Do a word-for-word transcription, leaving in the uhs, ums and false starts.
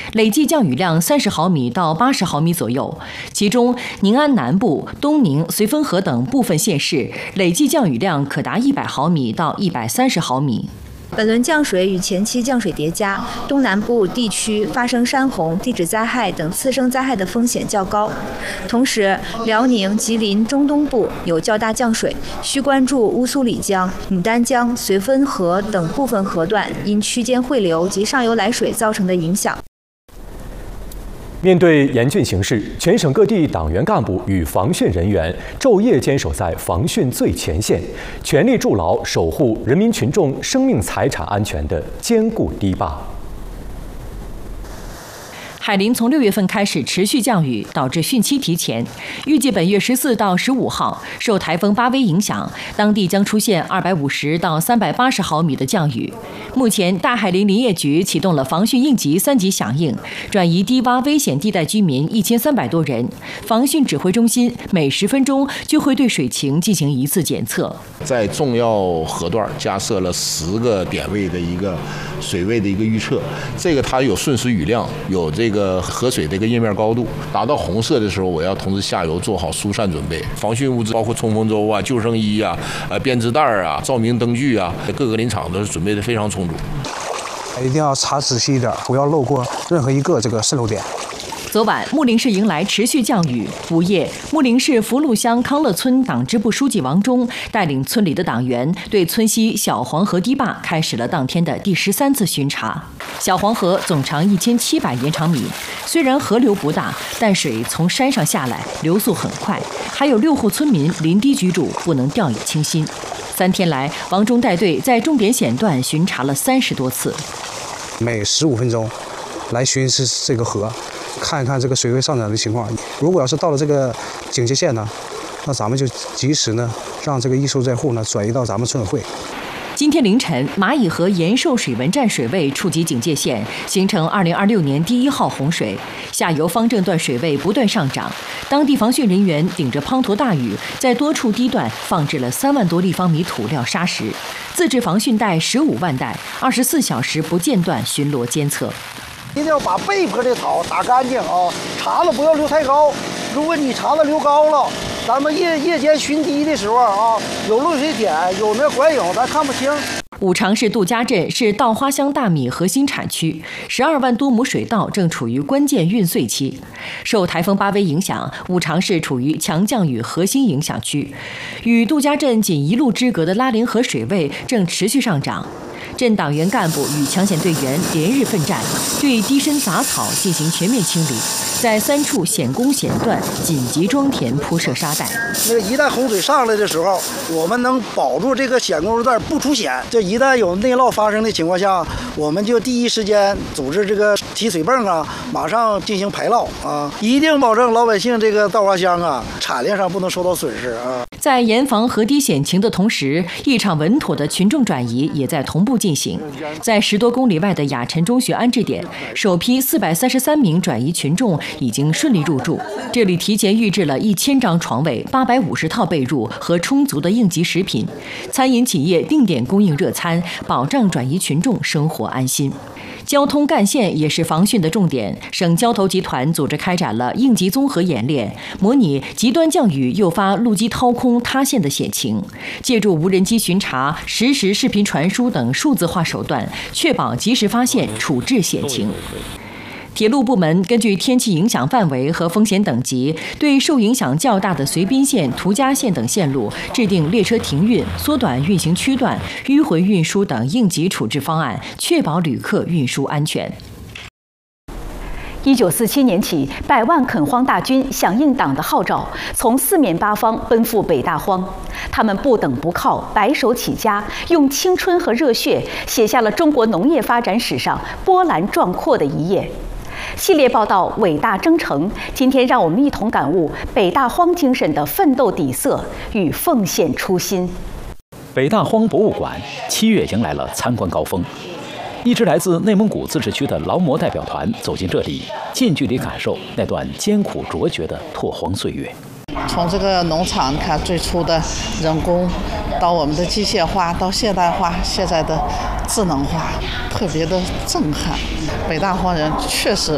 累计降雨量三十毫米到八十毫米左右。其中，宁安南部、东宁、绥芬河等部分县市累计降雨量可达一百毫米到一百三十毫米。 本轮降水与前期降水叠加，东南部地区发生山洪、地质灾害等次生灾害的风险较高。同时，辽宁、吉林中东部有较大降水，需关注乌苏里江、牡丹江、绥芬河等部分河段因区间汇流及上游来水造成的影响。 面对严峻形势，全省各地党员干部与防汛人员昼夜坚守在防汛最前线，全力筑牢守护人民群众生命财产安全的坚固堤坝。 海林从六月份开始持续降雨，导致汛期提前。预计本月十四到十五号，受台风巴威影响，当地将出现二百五十到三百八十毫米的降雨。目前，大海林林业局启动了防汛应急三级响应，转移低洼危险地带居民一千三百多人。防汛指挥中心每十分钟就会对水情进行一次检测。 在重要河段加设了十个点位的一个水位的一个预测，这个它有瞬时雨量，有这个。个河水的一个液面高度达到红色的时候，我要通知下游做好疏散准备。防汛物资包括冲锋舟啊、救生衣啊、呃编织袋啊、照明灯具啊，各个林场都是准备的非常充足。 一定要查仔细一点，不要漏过任何一个这个渗漏点。 昨晚，木陵市迎来持续降雨。午夜，木陵市福禄乡康乐村党支部书记王忠带领村里的党员对村西小黄河堤坝开始了当天的第十三次巡查。小黄河总长一千七百延长米，虽然河流不大，但水从山上下来，流速很快。还有六户村民临堤居住，不能掉以轻心。三天来，王忠带队在重点险段巡查了三十多次， 每十五分钟来巡一次这个河。看一看这个水位上涨的情况，如果要是到了这个警戒线呢，那咱们就及时呢让这个易受灾户呢转移到咱们村委会。 今天凌晨，蚂蚁河延寿水文站水位触及警戒线，形成二零二六年第一号洪水，下游方正段水位不断上涨。当地防汛人员顶着滂沱大雨，在多处堤段放置了三万多立方米土料沙石，自制防汛带十五万袋，二十四小时不间断巡逻监测。 一定要把背坡的草打干净啊，碴子不要留太高。如果你碴子留高了，咱们夜夜间巡堤的时候啊，有漏水点，有那管影，咱看不清。 五常市杜家镇是稻花香大米核心产区，十二万多亩水稻正处于关键运穗期。受台风巴威影响，五常市处于强降雨核心影响区，与杜家镇仅一路之隔的拉陵河水位正持续上涨。镇党员干部与抢险队员连日奋战，对堤身杂草进行全面清理，在三处险工险段紧急装填铺设沙袋。 那个一旦洪水上来的时候，我们能保住这个险工段不出险。这一旦有内涝发生的情况下，我们就第一时间组织这个提水泵啊，马上进行排涝啊，一定保证老百姓这个稻花香啊产量上不能受到损失啊。 在严防河堤险情的同时，一场稳妥的群众转移也在同步进行。在十多公里外的雅晨中学安置点，首批四百三十三名转移群众已经顺利入住。这里提前预置了一千张床位、八百五十套被褥和充足的应急食品。餐饮企业定点供应热餐，保障转移群众生活安心。交通干线也是防汛的重点，省交投集团组织开展了应急综合演练，模拟极端降雨诱发路基掏空塌陷的险情，借助无人机巡查、实时视频传输等数字化手段，确保及时发现、处置险情。铁路部门根据天气影响范围和风险等级，对受影响较大的绥滨线、涂家线等线路制定列车停运、缩短运行区段、迂回运输等应急处置方案，确保旅客运输安全。 一九四七年起，百万垦荒大军响应党的号召，从四面八方奔赴北大荒。他们不等不靠，白手起家，用青春和热血写下了中国农业发展史上波澜壮阔的一页。系列报道《伟大征程》，今天让我们一同感悟北大荒精神的奋斗底色与奉献初心。 北大荒博物馆七月迎来了参观高峰。一支来自内蒙古自治区的劳模代表团走进这里，近距离感受那段艰苦卓绝的拓荒岁月。 从这个农场，你看最初的人工，到我们的机械化，到现代化，现在的智能化，特别的震撼。北大荒人确实